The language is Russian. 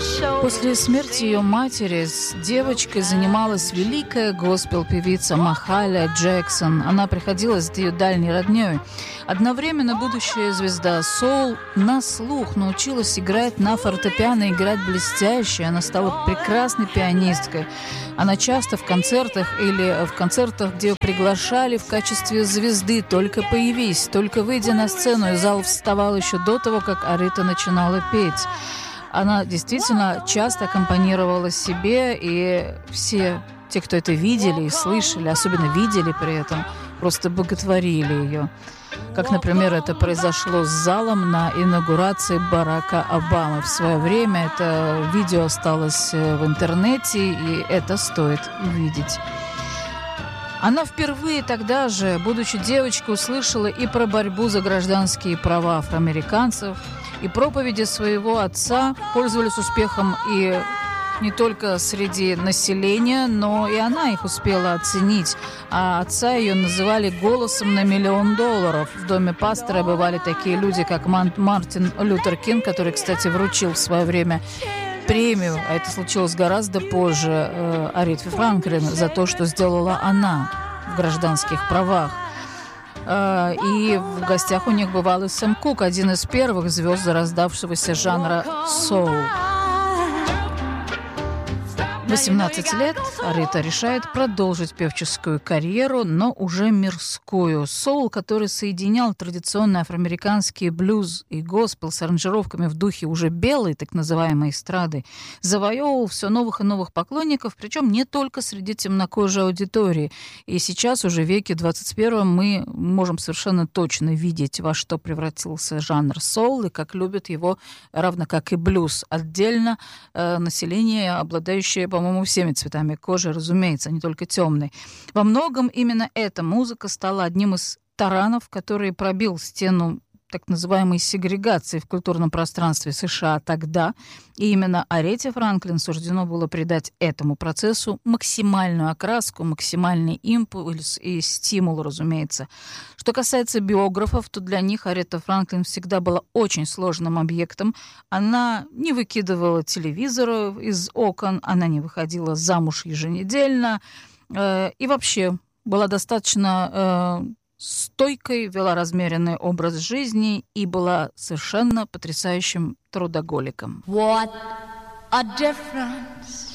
После смерти ее матери с девочкой занималась великая госпел-певица Махаля Джексон. Она приходилась с ее дальней родней. Одновременно будущая звезда соул на слух научилась играть на фортепиано, играть блестяще. Она стала прекрасной пианисткой. Она часто в концертах или в концертах, где ее приглашали в качестве звезды, только появись, только выйдя на сцену, и зал вставал еще до того, как Арита начинала петь. Она действительно часто аккомпанировала себе, и все те, кто это видели и слышали, особенно видели при этом, просто боготворили ее. Как, например, это произошло с залом на инаугурации Барака Обамы в свое время. Это видео осталось в интернете, и это стоит увидеть. Она впервые тогда же, будучи девочкой, услышала и про борьбу за гражданские права афроамериканцев, и проповеди своего отца пользовались успехом и не только среди населения, но и она их успела оценить. А отца ее называли голосом на $1 миллион. В доме пастора бывали такие люди, как Мартин Лютер Кинг, который, кстати, вручил в свое время премию, а это случилось гораздо позже, Арите Франклин, за то, что сделала она в гражданских правах. И в гостях у них бывал и Сэм Кук, один из первых звезд раздавшегося жанра соул. 18 лет Арита решает продолжить певческую карьеру, но уже мирскую. Соул, который соединял традиционный афроамериканский блюз и госпел с аранжировками в духе уже белой, так называемой эстрады, завоевывал все новых и новых поклонников, причем не только среди темнокожей аудитории. И сейчас, уже в веке 21 мы можем совершенно точно видеть, во что превратился жанр соул, и как любят его, равно как и блюз. Отдельно население, обладающее, по-моему, всеми цветами кожи, разумеется, не только темной. Во многом именно эта музыка стала одним из таранов, который пробил стену так называемой сегрегации в культурном пространстве США тогда. И именно Арете Франклин суждено было придать этому процессу максимальную окраску, максимальный импульс и стимул, разумеется. Что касается биографов, то для них Арета Франклин всегда была очень сложным объектом. Она не выкидывала телевизор из окон, она не выходила замуж еженедельно и вообще была достаточно стойкой, вела размеренный образ жизни и была совершенно потрясающим трудоголиком. What a difference